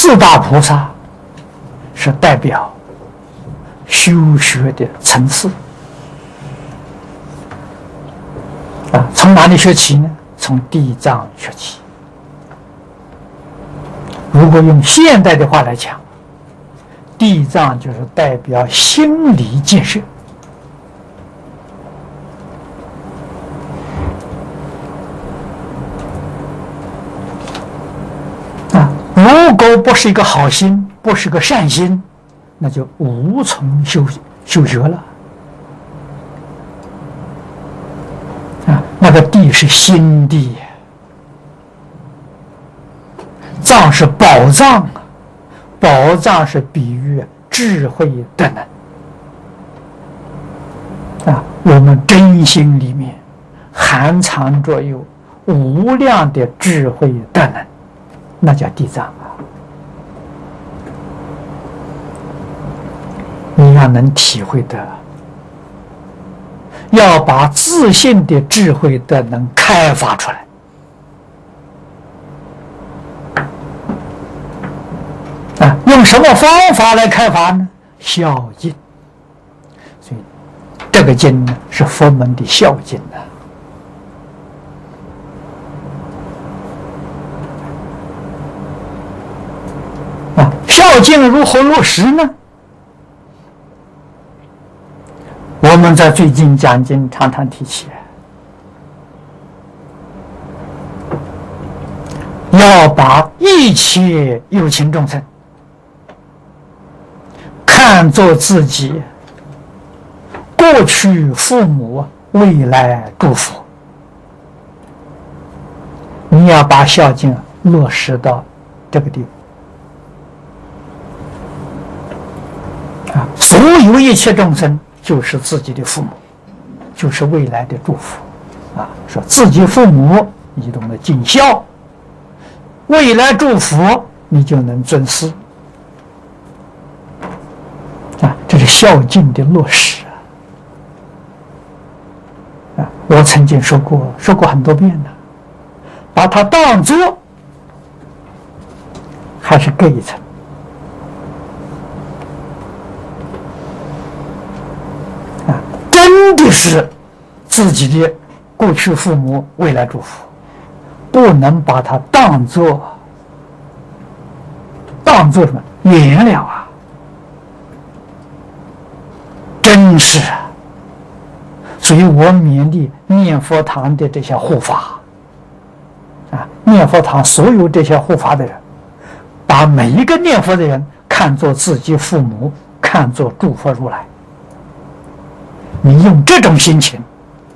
四大菩萨是代表修学的层次啊。从哪里学起呢？从地藏学起。如果用现代的话来讲，地藏就是代表心理建设啊。如果不是一个好心，不是个善心，那就无从修学了啊。那个地是心地，藏是宝藏，宝藏是比喻智慧的能啊。我们真心里面含藏着有无量的智慧的能，那叫地藏啊。你要能体会的，要把自信的智慧的能开发出来啊。用什么方法来开发呢？孝敬。所以这个经呢是佛门的孝经啊。孝敬如何落实呢？我们在最近讲经常常提起，要把一切有情众生看作自己过去父母未来祝福，你要把孝敬落实到这个地步啊。所有一切众生就是自己的父母，就是未来的祝福啊。说自己父母你懂得尽孝，未来祝福你就能尊师啊。这是孝敬的落实啊。我曾经说过很多遍了，把它当作还是隔一层啊。真的是自己的过去父母未来祝福，不能把它当作什么原了啊。真是啊。所以我勉励念佛堂的这些护法啊，念佛堂所有这些护法的人，把每一个念佛的人看作自己父母，看作诸佛如来。你用这种心情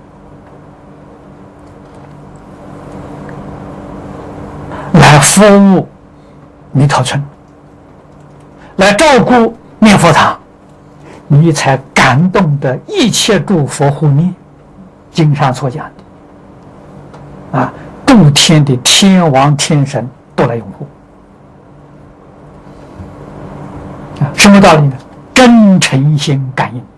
来服务弥陀村，来照顾念佛堂，你才感动的一切诸佛护念。经上所讲的啊，诸天的天王天神都来拥护啊。什么道理呢？真诚心感应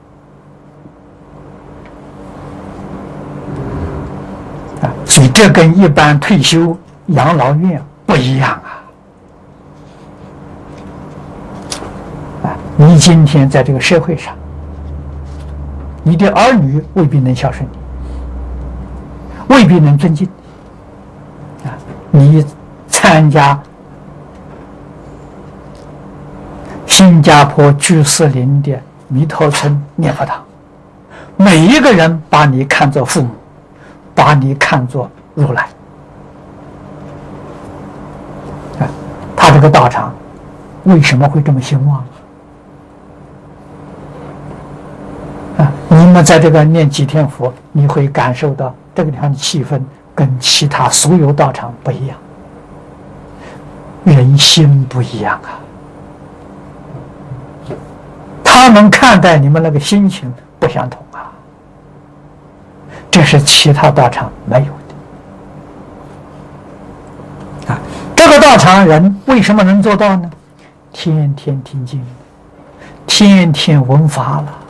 的啊。所以这跟一般退休养老院不一样啊！你今天在这个社会上，你的儿女未必能孝顺你，未必能尊敬你啊。你参加新加坡居士林的弥陀村念佛堂，每一个人把你看作父母，把你看作如来啊。他这个道场为什么会这么兴旺啊？你们在这个念几天佛，你会感受到这个地方的气氛跟其他所有道场不一样，人心不一样啊。他们看待你们那个心情不相同啊，这是其他道场没有的啊。这个道场人为什么能做到呢？天天听经，天天闻法了。